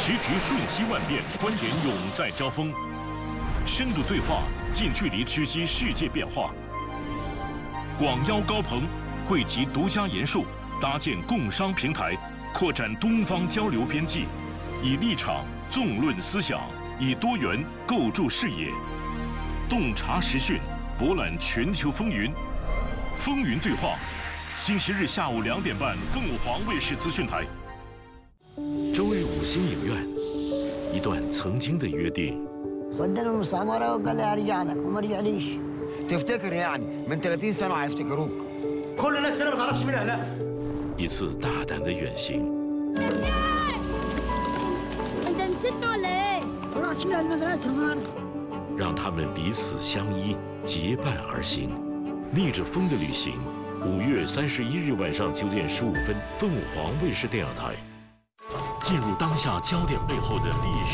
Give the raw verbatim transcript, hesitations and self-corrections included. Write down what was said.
时局瞬息万变，观点永在交锋，深度对话，近距离直击世界变化。广邀高朋，汇集独家研述，搭建共商平台，扩展东方交流边际，以立场纵论思想，以多元构筑视野，洞察时讯，博览全球风云。风云对话，星期日下午两点半，凤凰卫视资讯台。周日五星影院，一段曾经的约定。 ودنا المستعمرة وقال لي ارجع لك وما رجعليش. تفتكر يعني من ثلاثين سنة هيفتكروك. كل الناس هنا ما تعرفش مين اهلها. 一次大胆的远行。 انت نسيت ولا ايه؟ خلاص من المدرسة النهارده. 让他们彼此相依，结伴而行，逆着风的旅行。五月三十一日晚上九点十五分，凤凰卫视电影台。进入当下焦点背后的历史。